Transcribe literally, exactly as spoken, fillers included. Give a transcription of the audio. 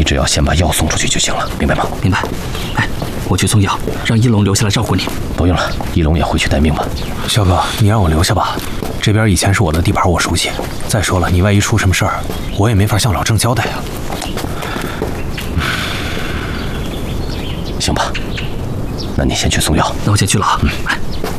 只要先把药送出去就行了，明白吗？ 明白。哎，我去送药，让一龙留下来照顾你。 不用了，一龙也回去待命吧。 肖哥，你让我留下吧，这边以前是我的地盘，我熟悉。再说了，你万一出什么事儿，我也没法向老郑交代啊。 行吧，那你先去送药。 那我先去了啊。嗯。哎